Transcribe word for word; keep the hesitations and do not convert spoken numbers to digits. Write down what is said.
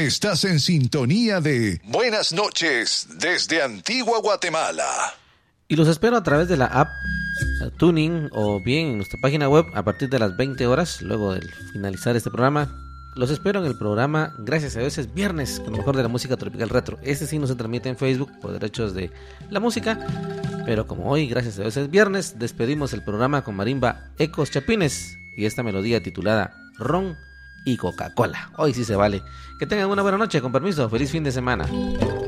Estás en sintonía de Buenas noches desde Antigua Guatemala. Y los espero a través de la app Tuning o bien en nuestra página web a partir de las veinte horas, luego de finalizar este programa. Los espero en el programa Gracias a Dios es Viernes, con lo mejor de la música tropical retro. Este sí no se transmite en Facebook por derechos de la música, pero como hoy Gracias a Dios es Viernes, despedimos el programa con Marimba Ecos Chapines y esta melodía titulada Ron y Coca-Cola. Hoy sí se vale. Que tengan una buena noche, con permiso, feliz fin de semana.